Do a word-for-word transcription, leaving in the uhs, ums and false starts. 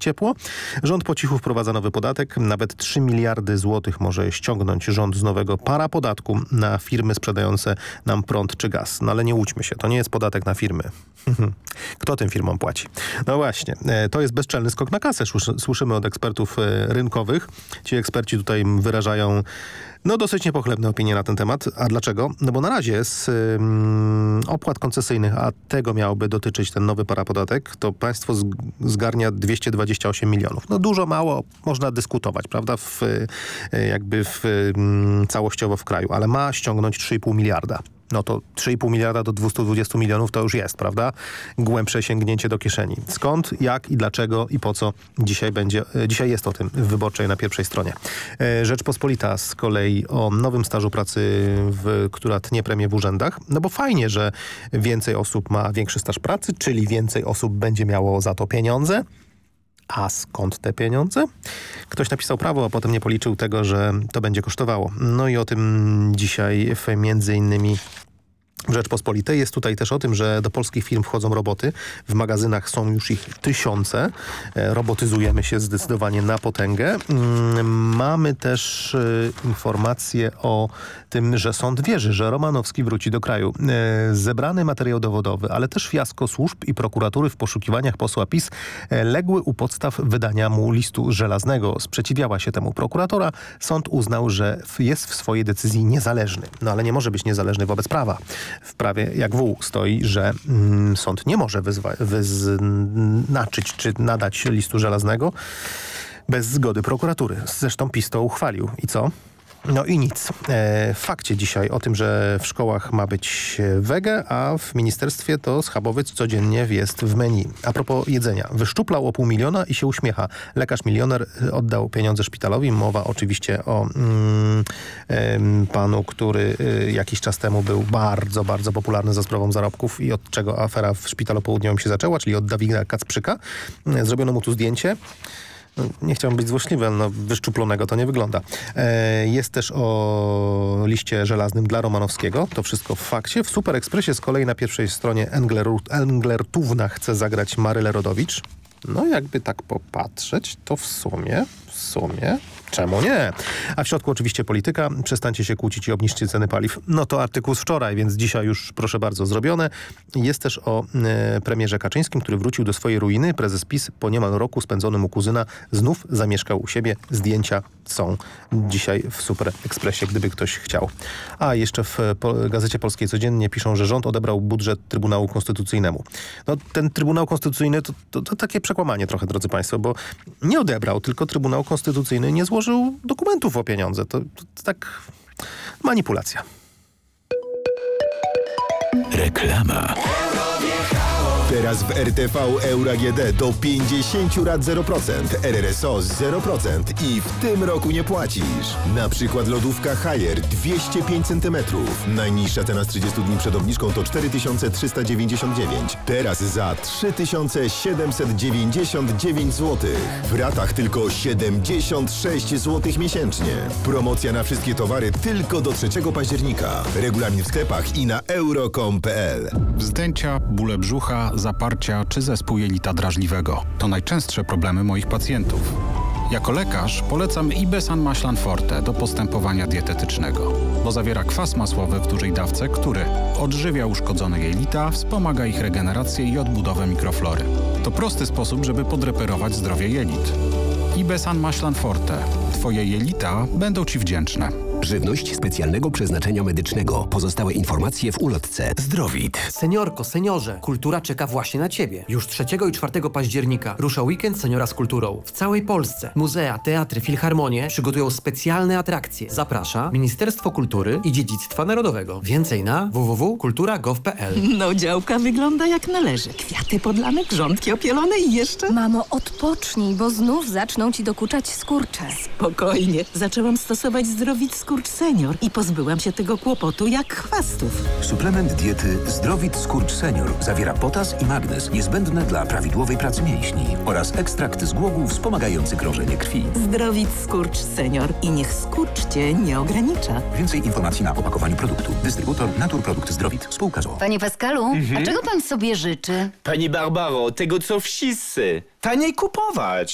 ciepło. Rząd po cichu wprowadza nowy podatek. Nawet trzy miliardy złotych może ściągnąć rząd z nowego parapodatku na firmy sprzedające nam prąd czy gaz. No ale nie łudźmy się, to nie jest podatek na firmy. Kto tym firmom płaci? No właśnie, to jest bezczelny skok na kasę. Słyszymy od ekspertów rynkowych. Ci eksperci tutaj wyrażają no dosyć niepochlebne opinie na ten temat. A dlaczego? No bo na razie z um, opłat koncesyjnych, a tego miałby dotyczyć ten nowy parapodatek, to państwo zgarnia dwieście dwadzieścia osiem milionów. No dużo, mało, można dyskutować, prawda? W, jakby w, um, całościowo w kraju, ale ma ściągnąć trzy i pół miliarda. No to trzy i pół miliarda do dwieście dwadzieścia milionów to już jest, prawda? Głębsze sięgnięcie do kieszeni. Skąd, jak i dlaczego i po co dzisiaj będzie, dzisiaj jest o tym w Wyborczej na pierwszej stronie. Rzeczpospolita z kolei o nowym stażu pracy, w, która tnie premię w urzędach. No bo fajnie, że więcej osób ma większy staż pracy, czyli więcej osób będzie miało za to pieniądze. A skąd te pieniądze? Ktoś napisał prawo, a potem nie policzył tego, że to będzie kosztowało. No i o tym dzisiaj w między innymi w Rzeczpospolitej. Jest tutaj też o tym, że do polskich firm wchodzą roboty. W magazynach są już ich tysiące. Robotyzujemy się zdecydowanie na potęgę. Mamy też informację o tym, że sąd wierzy, że Romanowski wróci do kraju. Zebrany materiał dowodowy, ale też fiasko służb i prokuratury w poszukiwaniach posła PiS legły u podstaw wydania mu listu żelaznego. Sprzeciwiała się temu prokuratora. Sąd uznał, że jest w swojej decyzji niezależny. No ale nie może być niezależny wobec prawa. W prawie jak wół stoi, że mm, sąd nie może wyzwa- wyznaczyć czy nadać listu żelaznego bez zgody prokuratury. Zresztą PiS to uchwalił. I co? No i nic. E, w fakcie dzisiaj o tym, że w szkołach ma być wege, a w ministerstwie to schabowiec codziennie jest w menu. A propos jedzenia. Wyszczuplał o pół miliona i się uśmiecha. Lekarz milioner oddał pieniądze szpitalowi. Mowa oczywiście o mm, em, panu, który y, jakiś czas temu był bardzo, bardzo popularny za sprawą zarobków i od czego afera w Szpitalu Południowym się zaczęła, czyli od Dawida Kacprzyka. Zrobiono mu tu zdjęcie. Nie chciałbym być złośliwy, ale no, wyszczuplonego to nie wygląda. E, jest też o liście żelaznym dla Romanowskiego. To wszystko w fakcie. W Super Expressie z kolei na pierwszej stronie Englertówna chce zagrać Marylę Rodowicz. No jakby tak popatrzeć, to w sumie, w sumie... Czemu nie? A w środku oczywiście polityka. Przestańcie się kłócić i obniżcie ceny paliw. No to artykuł z wczoraj, więc dzisiaj już proszę bardzo zrobione. Jest też o e, premierze Kaczyńskim, który wrócił do swojej ruiny. Prezes PiS po niemal roku spędzonym u kuzyna znów zamieszkał u siebie. Zdjęcia są dzisiaj w Super Expressie, gdyby ktoś chciał. A jeszcze w po, Gazecie Polskiej codziennie piszą, że rząd odebrał budżet Trybunału Konstytucyjnemu. No ten Trybunał Konstytucyjny to, to, to takie przekłamanie trochę, drodzy państwo, bo nie odebrał, tylko Trybunał Konstytucyjny nie złożył złożył dokumentów o pieniądze. To, to, to tak manipulacja. Reklama. Teraz w R T V Euro A G D do pięćdziesiąt rat zero procent, R R S O zero procent i w tym roku nie płacisz. Na przykład lodówka Haier dwieście pięć centymetrów. Najniższa cena z trzydziestu dni przed obniżką to cztery tysiące trzysta dziewięćdziesiąt dziewięć. Teraz za trzy tysiące siedemset dziewięćdziesiąt dziewięć złotych. W ratach tylko siedemdziesiąt sześć złotych miesięcznie. Promocja na wszystkie towary tylko do trzeciego października. Regulamin w sklepach i na euro kropka com kropka p l. Wzdęcia, bóle brzucha, zaparcia czy zespół jelita drażliwego. To najczęstsze problemy moich pacjentów. Jako lekarz polecam Ibesan Maślan Forte do postępowania dietetycznego, bo zawiera kwas masłowy w dużej dawce, który odżywia uszkodzone jelita, wspomaga ich regenerację i odbudowę mikroflory. To prosty sposób, żeby podreperować zdrowie jelit. Ibesan Maślan Forte. Twoje jelita będą Ci wdzięczne. Żywność specjalnego przeznaczenia medycznego. Pozostałe informacje w ulotce. Zdrowit. Seniorko, seniorze, kultura czeka właśnie na Ciebie. Już trzeciego i czwartego października rusza weekend Seniora z kulturą. W całej Polsce muzea, teatry, filharmonie przygotują specjalne atrakcje. Zaprasza Ministerstwo Kultury i Dziedzictwa Narodowego. Więcej na w w w kropka kultura kropka gov kropka p l. No działka wygląda jak należy. Kwiaty podlane, grządki opielone i jeszcze... Mamo, odpocznij, bo znów zaczną Ci dokuczać skurcze. Spokojnie. Zaczęłam stosować Zdrowit Skurcz Senior i pozbyłam się tego kłopotu jak chwastów. Suplement diety Zdrowit Skurcz Senior zawiera potas i magnez niezbędne dla prawidłowej pracy mięśni oraz ekstrakt z głogów wspomagający krążenie krwi. Zdrowit Skurcz Senior i niech skurcz Cię nie ogranicza. Więcej informacji na opakowaniu produktu. Dystrybutor Naturprodukt Zdrowit. Spółka z o o. Panie Pascalu, mhm. a czego pan sobie życzy? Pani Barbaro, tego co wszyscy. Taniej kupować.